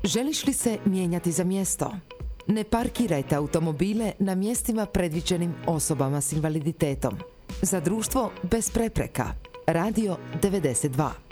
Želiš li se mijenjati za mjesto? Ne parkirajte automobile na mjestima predviđenim osobama s invaliditetom. Za društvo bez prepreka. Radio 92.